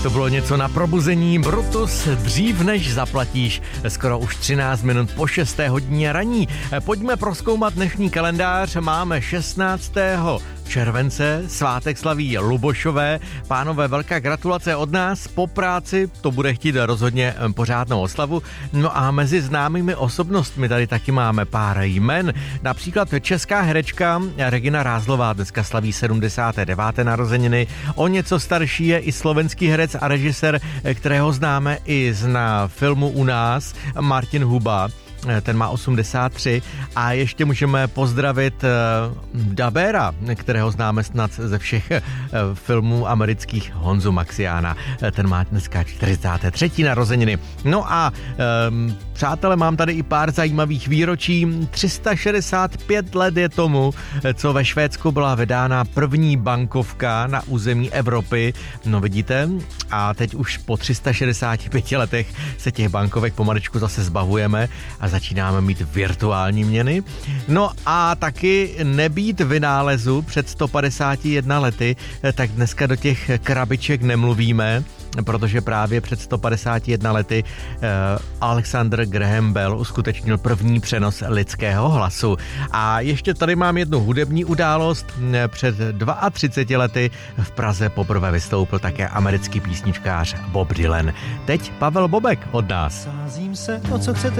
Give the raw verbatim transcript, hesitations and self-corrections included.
To bylo něco na probuzení. Brutus, dřív než zaplatíš. Skoro už třináct minut po šesté hodině raní. Pojďme prozkoumat dnešní kalendář. Máme šestnáctého července, svátek slaví Lubošové. Pánové, velká gratulace od nás. Po práci to bude chtít rozhodně pořádnou oslavu. No a mezi známými osobnostmi tady taky máme pár jmen. Například česká herečka Regina Rázlová dneska slaví sedmdesáté deváté narozeniny. O něco starší je i slovenský herec a režisér, kterého známe i z na filmu U nás, Martin Huba. Ten má osmdesát tři a ještě můžeme pozdravit dabéra, kterého známe snad ze všech filmů amerických, Honzu Maxiána. Ten má dneska čtyřicáté třetí narozeniny. No a um, přátelé, mám tady i pár zajímavých výročí. tři sta šedesát pět let je tomu, co ve Švédsku byla vydána první bankovka na území Evropy. No vidíte, a teď už po tři sta šedesáti pěti letech se těch bankovek pomaličku zase zbavujeme a začínáme mít virtuální měny. No a taky nebýt vynálezu před sto padesáti jedna lety, tak dneska do těch krabiček nemluvíme, protože právě před sto padesáti jedna lety eh, Alexander Graham Bell uskutečnil první přenos lidského hlasu. A ještě tady mám jednu hudební událost. Před třiceti dvěma lety v Praze poprvé vystoupil také americký písničkář Bob Dylan. Teď Pavel Bobek od nás. Sázím se, o co chcete